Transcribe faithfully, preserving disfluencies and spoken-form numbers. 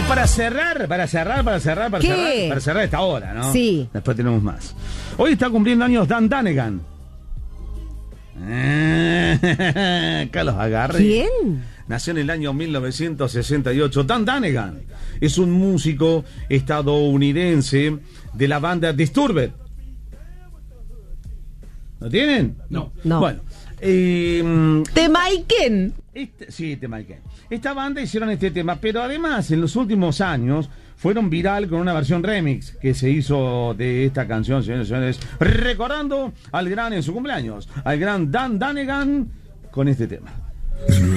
Y para cerrar, para cerrar, para cerrar, para ¿Qué? cerrar, para cerrar esta hora, ¿no? Sí. Después tenemos más. Hoy está cumpliendo años Dan Danegan. Carlos Agarre. ¿Quién? Nació en el año mil novecientos sesenta y ocho. Dan Danegan es un músico estadounidense de la banda Disturbed. ¿Lo tienen? No. No. Bueno. Eh, ¿Te Maiken? este, sí, te marqué. Esta banda hicieron este tema, pero además en los últimos años fueron viral con una versión remix que se hizo de esta canción, señores y señores, recordando al gran en su cumpleaños, al gran Dan Danegan con este tema.